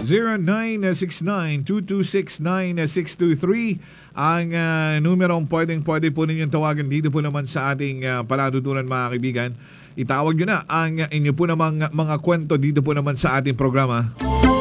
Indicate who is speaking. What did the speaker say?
Speaker 1: 0969-226-9623 ang numerong pwede po ninyong tawagan dito po naman sa ating palatuntunan mga kaibigan. Itawag nyo na ang inyo po namang mga kwento dito po naman sa ating programa.